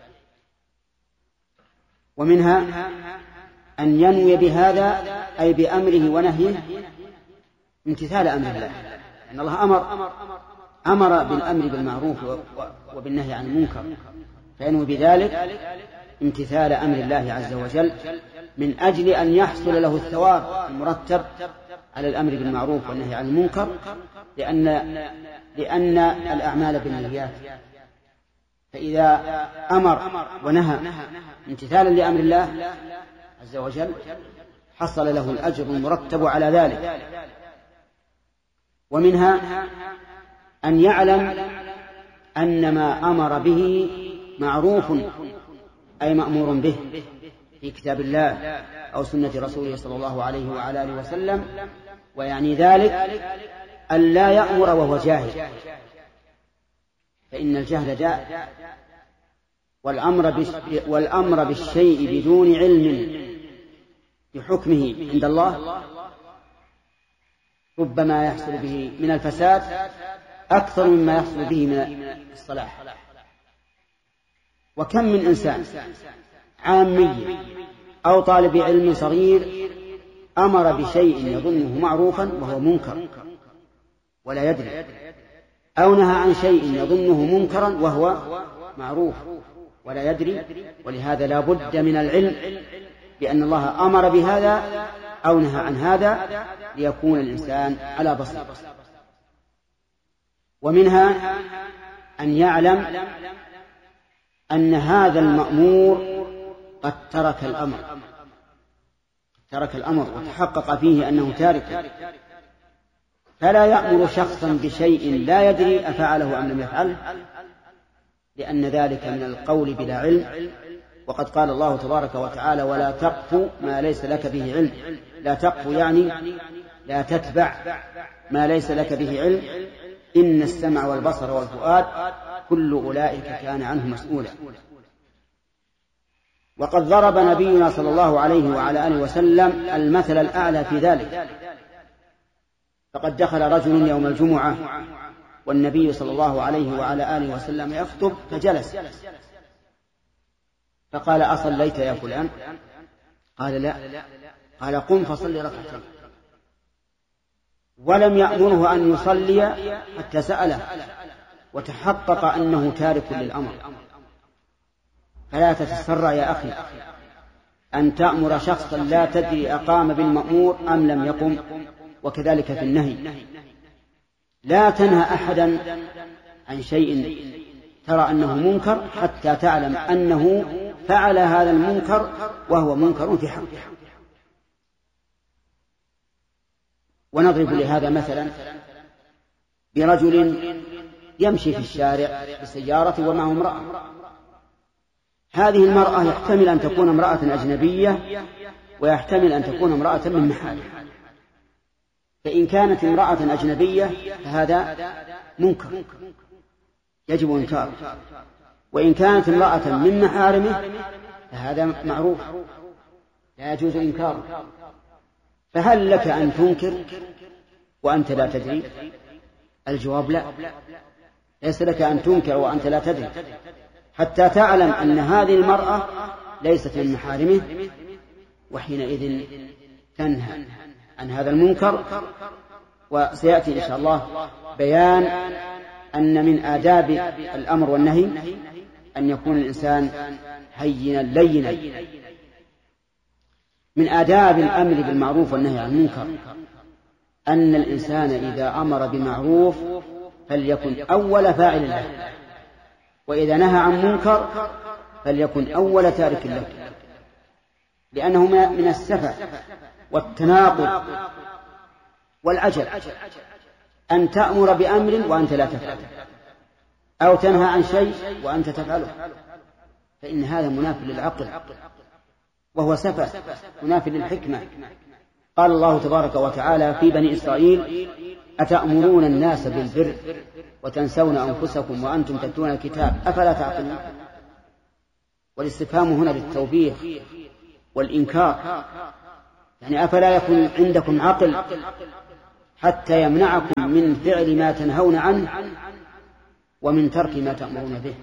ومنها أن ينوي بهذا أي بأمره ونهيه امتثال أمر الله، لأن الله أمر أمر بالأمر بالمعروف وبالنهي عن المنكر، فينوي بذلك امتثال أمر الله عز وجل من أجل أن يحصل له الثواب المرتب على الأمر بالمعروف والنهي عن المنكر، لأن لأن الأعمال بالنيات، فإذا أمر ونهى امتثالا لأمر الله عز وجل حصل له الأجر المرتب على ذلك. ومنها أن يعلم أن ما أمر به معروف أي مأمور به في كتاب الله أو سنة رسوله صلى الله عليه وعلى آله وسلم، ويعني ذلك أن لا يأمر وهو جاهل، فإن الجهل داء، والأمر, والأمر بالشيء بدون علم بحكمه عند الله ربما يحصل به من الفساد أكثر مما يحصل به من الصلاح. وكم من إنسان عامي أو طالب علم صغير أمر بشيء يظنه معروفا وهو منكر ولا يدري، أو نهى عن شيء يظنه منكرا وهو معروف ولا يدري. ولهذا لا بد من العلم بأن الله أمر بهذا أو نهى عن هذا ليكون الإنسان على بصيرة. ومنها أن يعلم أن هذا المأمور قد ترك الأمر ترك الأمر وتحقق فيه أنه تارك، فلا يأمر شخصا بشيء لا يدري أفعله أم لم يفعله، لأن ذلك من القول بلا علم. وقد قال الله تبارك وتعالى: ولا تقف ما ليس لك به علم. لا تقف يعني لا تتبع ما ليس لك به علم، إن السمع والبصر والفؤاد كل أولئك كان عنه مسؤولا. وقد ضرب نبينا صلى الله عليه وعلى آله وسلم المثل الأعلى في ذلك، فقد دخل رجل يوم الجمعة والنبي صلى الله عليه وعلى آله وسلم يخطب فجلس، فقال: أصليت يا فلان؟ قال: لا. قال: قم فصلي ركعتين. ولم يأمره أن يصلي حتى سأله وتحقق أنه تارك للأمر. فلا تتسرع يا أخي أن تأمر شخصا لا تدري أقام بالمأمور أم لم يقم، وكذلك في النهي. لا تنهى أحدا عن شيء ترى أنه منكر حتى تعلم أنه فعل هذا المنكر وهو منكر في حقه. ونضرب لهذا مثلا برجل يمشي في الشارع بسيارة ومعه امرأة. هذه المرأة يحتمل أن تكون امرأة أجنبية ويحتمل أن تكون امرأة من محارم. فإن كانت امرأة أجنبية فهذا منكر يجب إنكاره، وإن كانت امرأة من محارمه فهذا معروف لا يجوز إنكاره. فهل لك أن تنكر وأنت لا تدري؟ الجواب لا، ليس لك أن تنكر وأنت لا تدري حتى تعلم أن هذه المرأة ليست من محارمه، وحينئذ تنهى عن هذا المنكر. وسيأتي إن شاء الله بيان أن من آداب الأمر والنهي أن يكون الإنسان هينا لينا. من آداب الأمر بالمعروف والنهي عن المنكر أن الإنسان إذا أمر بمعروف فليكن أول فاعل له، وإذا نهى عن منكر فليكن أول تارك له، لأنه من السفه والتناقض والعجب أن تأمر بأمر وأنت لا تفعله، أو تنهى عن شيء وأنت تفعله، فإن هذا مناف للعقل وهو سفه مناف للحكمة. قال الله تبارك وتعالى في بني إسرائيل: أتأمرون الناس بالبر وتنسون أنفسكم وأنتم تتلون الكتاب أفلا تعقلون. والاستفهام هنا للتوبيخ والإنكار. يعني أفلا يكون عندكم عقل حتى يمنعكم من فعل ما تنهون عنه ومن ترك ما تأمرون به؟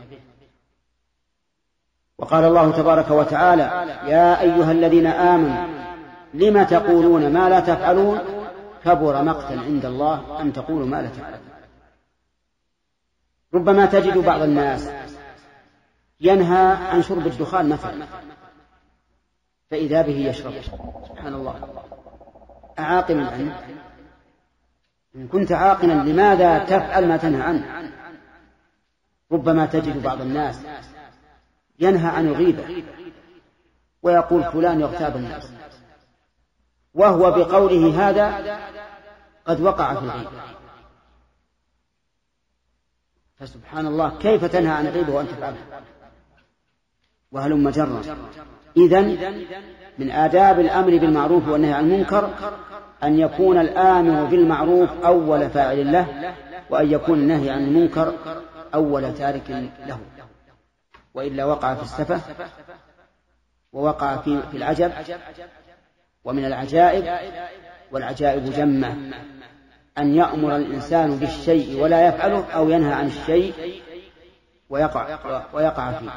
وقال الله تبارك وتعالى: يا أيها الذين آمنوا لم تقولون ما لا تفعلون كبر مقتا عند الله أن تقولوا ما لا تفعلون. ربما تجد بعض الناس ينهى عن شرب الدخان مثلا، فإذا به يشرب. سبحان الله، أعاقلا أنت؟ إن كنت عاقلا لماذا تفعل ما تنهى عنه؟ ربما تجد بعض الناس ينهى عن الغيبة ويقول فلان يغتاب الناس، وهو بقوله هذا قد وقع في الغيبة. فسبحان الله، كيف تنهى عن الغيبة وأنت تفعلها؟ وهلم جرا. إذن من آداب الأمر بالمعروف والنهي عن المنكر أن يكون الآمر بالمعروف أول فاعل له، وأن يكون النهي عن المنكر أول تارك له، وإلا وقع في السفة ووقع في العجب. ومن العجائب، والعجائب جمة، أن يأمر الإنسان بالشيء ولا يفعله، أو ينهى عن الشيء ويقع, ويقع فيه.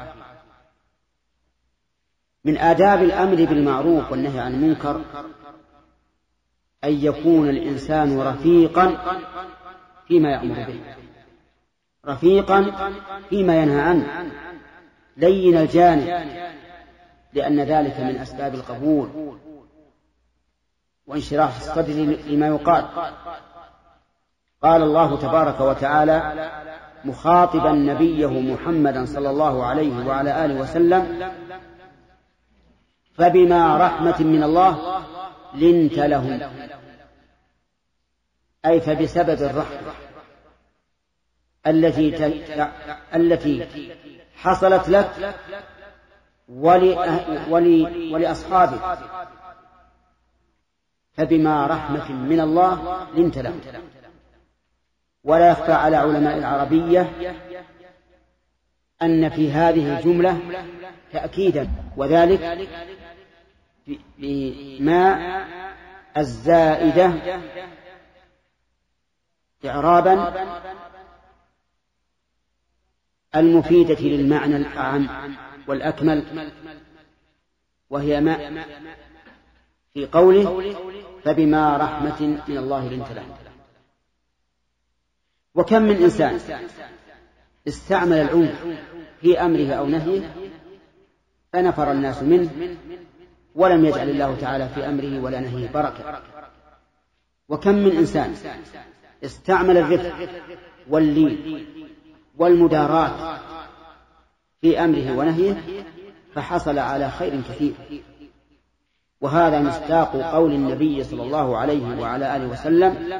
من آداب الأمر بالمعروف والنهي عن المنكر أن يكون الإنسان رفيقا فيما يأمر به، رفيقا فيما ينهى عنه، لين الجانب، لأن ذلك من أسباب القبول وانشراح الصدر لما يقال. قال الله تبارك وتعالى مخاطبا نبيه محمدا صلى الله عليه وعلى آله وسلم: فبما رحمة من الله لنت لهم، أي فبسبب الرحمة التي التي حصلت لك ولأصحابك، فبما رحمة من الله لنت لهم. ولا يخفى على علماء العربية أن في هذه الجملة تأكيدا، وذلك بما الزائدة إعرابا المفيدة للمعنى الأعم والأكمل، وهي ما في قوله فبما رحمة من الله لنت لهم. وكم من إنسان استعمل العنف في أمره أو نهيه فنفر الناس منه، ولم يجعل الله تعالى في أمره ولا نهيه بركة. وكم من إنسان استعمل الرفق واللين والمداراة في أمره ونهيه فحصل على خير كثير. وهذا مصداق قول النبي صلى الله عليه وعلى آله وسلم: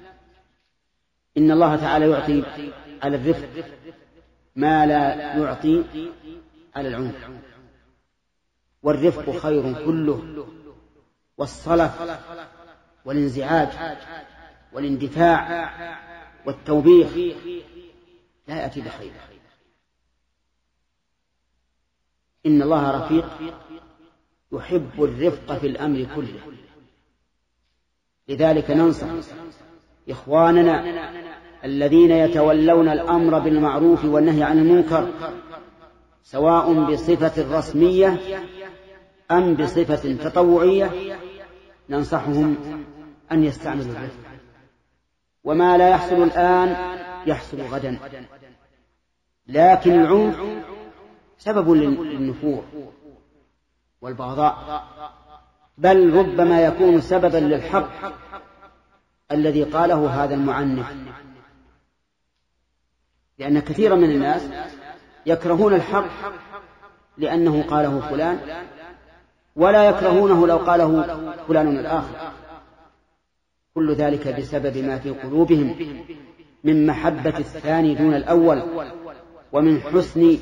إن الله تعالى يعطي على الرفق ما لا يعطي على العنف، والرفق خير كله، والصلف والانزعاج والاندفاع والتوبيخ لا يأتي بخير. إن الله رفيق يحب الرفق في الأمر كله. لذلك ننصح إخواننا الذين يتولون الأمر بالمعروف والنهي عن المنكر، سواء بصفة رسمية أم بصفة تطوعية، ننصحهم أن يستعملوا الرفق. وما لا يحصل الآن يحصل غدا، لكن العنف سبب للنفور والبغضاء، بل ربما يكون سببا للحق الذي قاله هذا المعنف. لأن كثيرا من الناس يكرهون الحق لأنه قاله فلان، ولا يكرهونه لو قاله فلان الآخر. كل ذلك بسبب ما في قلوبهم من محبة الثاني دون الأول، ومن حسن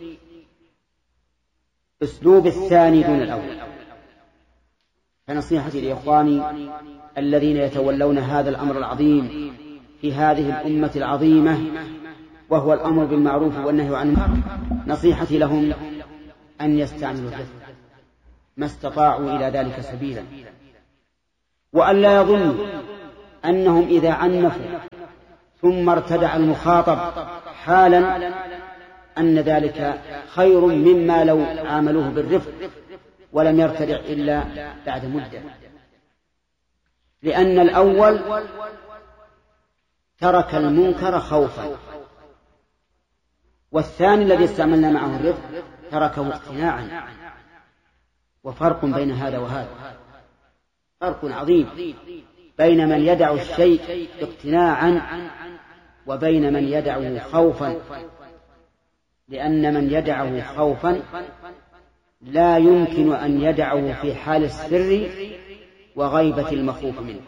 أسلوب الثاني دون الأول. فنصيحتي لإخواني الذين يتولون هذا الأمر العظيم في هذه الأمة العظيمة، وهو الأمر بالمعروف والنهي عن المنكر، نصيحتي لهم أن يستعملوا الرفق ما استطاعوا إلى ذلك سبيلا، وأن لا يظنوا أنهم إذا عنفوا ثم ارتدع المخاطب حالا أن ذلك خير مما لو عاملوه بالرفق ولم يرتدع إلا بعد مدة، لأن الأول ترك المنكر خوفا، والثاني الذي استعملنا معه الرفق تركه اقتناعا. وفرق بين هذا وهذا، فرق عظيم بين من يدع الشيء اقتناعا وبين من يدعه خوفا، لأن من يدعه خوفا لا يمكن أن يدعه في حال السر وغيبة المخوف منه.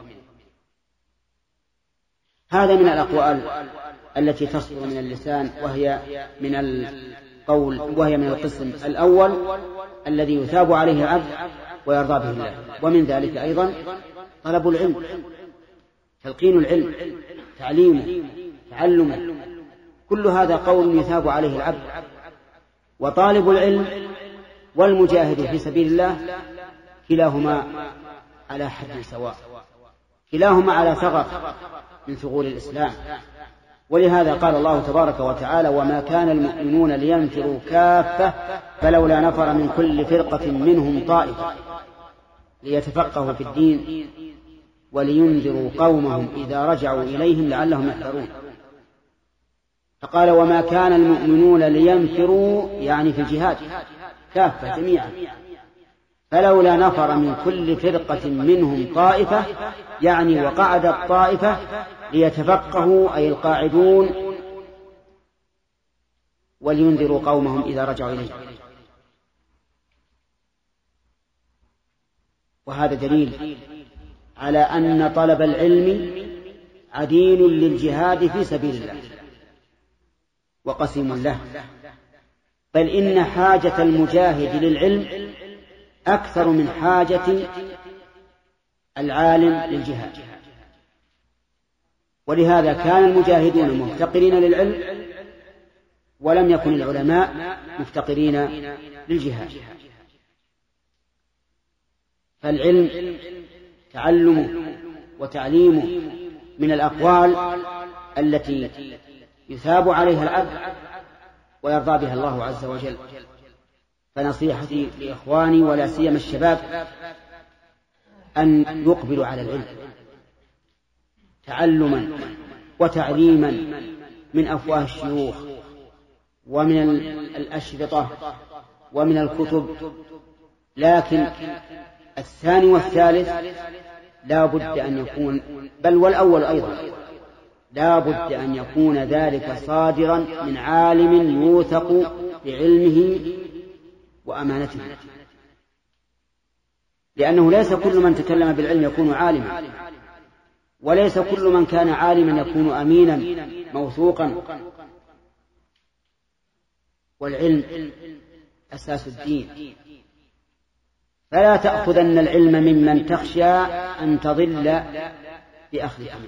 هذا من الأقوال التي تصدر من اللسان، وهي من القول وهي من القسم الأول الذي يثاب عليه العبد ويرضى به الله. ومن ذلك أيضا طلب العلم، تلقين العلم، تعليمه، تعلمه، كل هذا قول يثاب عليه العبد. وطالب العلم والمجاهد في سبيل الله كلاهما على حد سواء، كلاهما على ثغر من ثغور الإسلام. ولهذا قال الله تبارك وتعالى: وما كان المؤمنون لينفروا كافة فلولا نفر من كل فرقة منهم طائفة ليتفقهوا في الدين ولينذروا قومهم إذا رجعوا إليهم لعلهم يحذرون. فقال: وما كان المؤمنون لينفروا، يعني في الجهاد كافة جميعا، فلولا نفر من كل فرقة منهم طائفة، يعني وقعدت طائفة ليتفقهوا أي القاعدون ولينذروا قومهم إذا رجعوا إليهم. وهذا دليل على أن طلب العلم عديل للجهاد في سبيل الله وقسم له، بل إن حاجة المجاهد للعلم أكثر من حاجة العالم للجهاد. ولهذا كان المجاهدون مفتقرين للعلم، ولم يكن العلماء مفتقرين للجهاد. فالعلم تعلمه وتعليمه من الأقوال التي يثاب عليها العبد ويرضى بها الله عز وجل. فنصيحتي لإخواني ولا سيما الشباب أن يقبلوا على العلم تعلما وتعليما من أفواه الشيوخ ومن الأشرطة ومن الكتب، لكن الثاني والثالث لا بد أن يكون، بل والأول أيضا لا بد أن يكون ذلك صادرا من عالم يوثق بعلمه وأمانته، لأنه ليس كل من تكلم بالعلم يكون عالما، وليس كل من كان عالما يكون أمينا موثوقا. والعلم أساس الدين، فلا تأخذن العلم ممن تخشى أن تضل بأخذ أمره.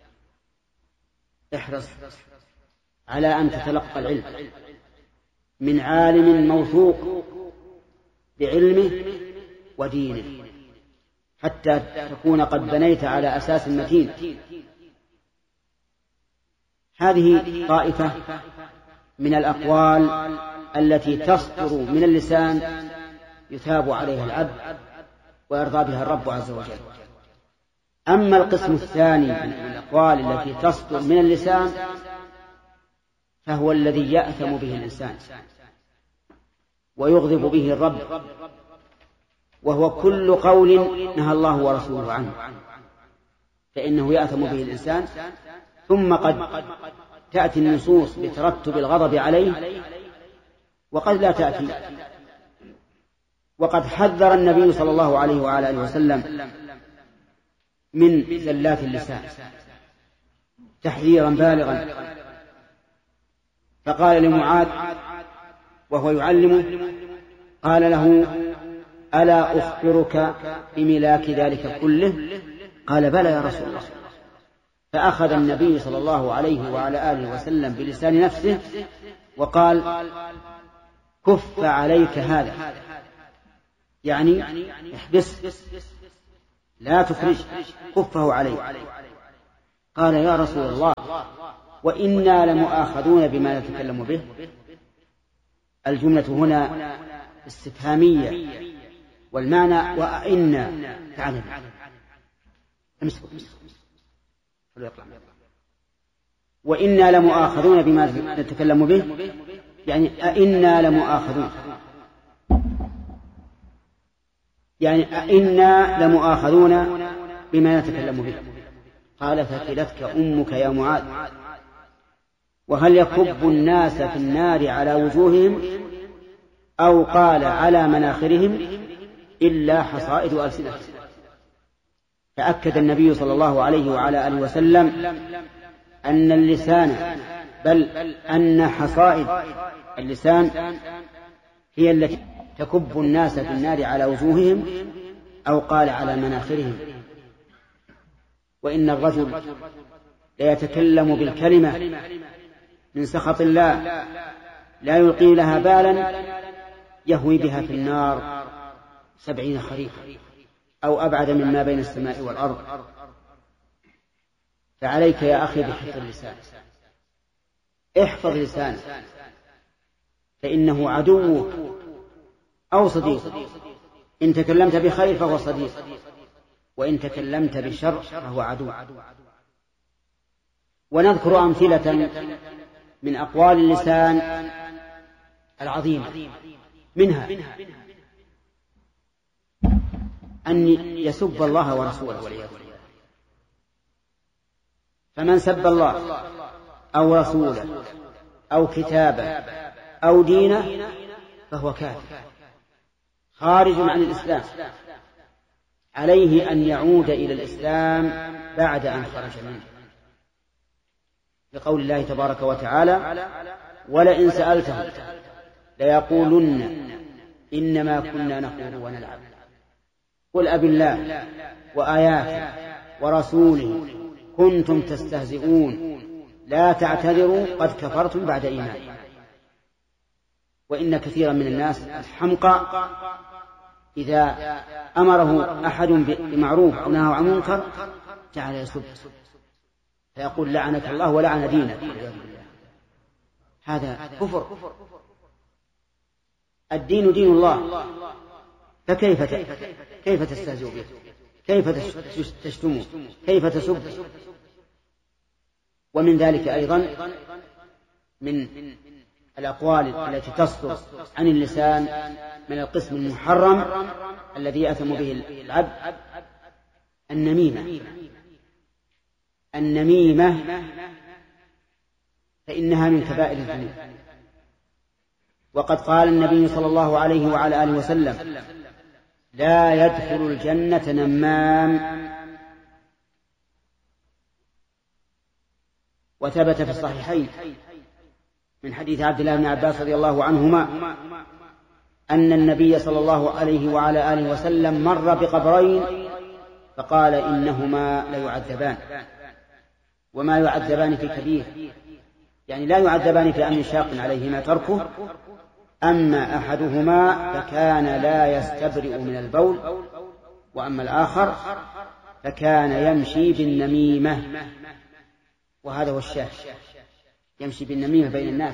احرص على أن تتلقى العلم من عالم موثوق بعلمه ودينه، حتى تكون قد بنيت على أساس متين. هذه طائفة من الأقوال التي تصدر من اللسان يثاب عليها العبد ويرضى بها الرب عز وجل. أما القسم الثاني من الأقوال التي تصدر من اللسان فهو الذي يأثم به الإنسان ويغضب به الرب، وهو كل قول نهى الله ورسوله عنه، فإنه يأثم به الإنسان. ثم قد تأتي النصوص بترتب الغضب عليه وقد لا تأتي. وقد حذر النبي صلى الله عليه وعلى آله وسلم من زلات اللسان تحذيرا بالغا، فقال لمعاذ وهو يعلمه، قال له: ألا أخبرك بملاك ذلك كله؟ قال: بلى يا رسول الله. فأخذ النبي صلى الله عليه وعلى آله وسلم بلسان نفسه وقال: كف عليك هذا، يعني احبس لا تخرج، كفه عليه. قال يا رسول الله وإنا لمؤاخذون بما نتكلم به. الجملة هنا استفهامية والمعنى وإنا تعالى وإنا لمؤاخذون بما نتكلم به، يعني أئنا لمؤاخذون، يعني أئنا لمؤاخذون بما نتكلم به. قال ثكلتك أمك يا معاذ، وهل يكب الناس في النار على وجوههم أو قال على مناخرهم إلا حصائد ألسنتهم. فأكد النبي صلى الله عليه وعلى آله وسلم أن اللسان، بل أن حصائد اللسان هي التي تكب الناس في النار على وجوههم أو قال على مناخرهم. وإن الرجل ليتكلم بالكلمة من سخط الله لا يلقي لها بالا يهوي بها في النار سبعين خريفا أو أبعد مما بين السماء والأرض. فعليك يا أخي بحفظ اللسان، احفظ لسانك، فإنه عدوك أو صديقك. إن تكلمت بخير فهو صديق، وإن تكلمت بشر فهو عدو. ونذكر أمثلة من أقوال اللسان العظيمة، منها أن يسب الله ورسوله والعياذ بالله. فمن سب الله أو رسوله أو كتابه أو دينه فهو كافر خارج عن الإسلام، عليه أن يعود إلى الإسلام بعد أن خرج منه، لقول الله تبارك وتعالى ولئن سألتهم ليقولن إنما كنا نخوض ونلعب قل أب الله وآياته ورسوله كنتم تستهزئون لا تعتذروا قد كفرتم بعد إيمان. وإن كثيرا من الناس الحمقى إذا أمره أحد بمعروف أو نهى عن منكر جعل يسب، فيقول لعنك الله ولعن دينك. هذا كفر. الدين دين الله، فكيف كيف تستهزئ به؟ كيف تشتمه؟ كيف تسب؟ ومن ذلك أيضا من الأقوال التي تصدر عن اللسان من القسم المحرم الذي يأثم به العبد النميمة. النميمة فإنها من كبائر الذنوب، وقد قال النبي صلى الله عليه وعلى آله وسلم لا يدخل الجنة نمام. وثبت في الصحيحين من حديث عبد الله بن عباس رضي الله عنهما أن النبي صلى الله عليه وعلى آله وسلم مر بقبرين فقال إنهما ليعذبان وما يعذبان في كبير، يعني لا يعذبان في أمر شاق عليهما تركه، أما أحدهما فكان لا يستبرئ من البول، وأما الآخر فكان يمشي بالنميمة. وهذا هو الشاهد، يمشي بالنميمة بين الناس.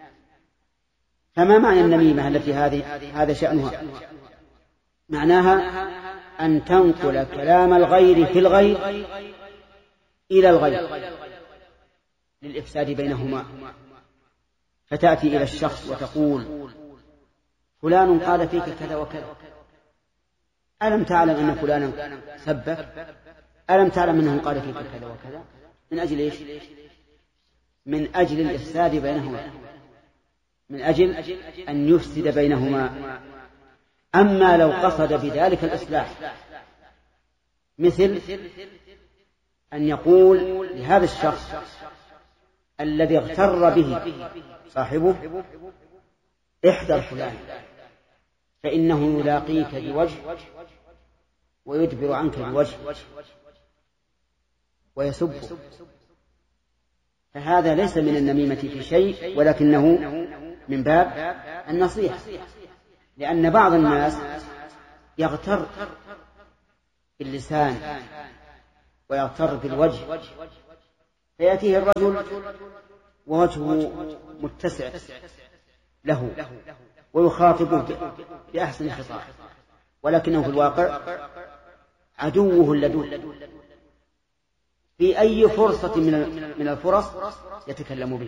فما معنى النميمة التي هذه هذا شأنها؟ معناها أن تنقل كلام الغير في الغير إلى الغير للإفساد بينهما، فتأتي إلى الشخص وتقول فلان قال فيك كذا وكذا، ألم تعلم أن فلانا سبك؟ ألم تعلم أنه قال فيك كذا وكذا؟ من أجل إيش؟ من أجل الإفساد بينهما، من أجل أن يفسد بينهما. أما لو قصد بذلك الإصلاح، مثل أن يقول لهذا الشخص الذي اغتر به صاحبه احذر فلان فإنه يلاقيك بوجه ويدبر عنك بوجه ويسب، فهذا ليس من النميمة في شيء، ولكنه من باب النصيحة. لأن بعض الناس يغتر باللسان ويغتر بالوجه، فيأتيه الرجل ووجهه متسع له ويخاطبه بأحسن خطاب، ولكنه في الواقع عدوه اللدود، في أي فرصة من الفرص يتكلم به.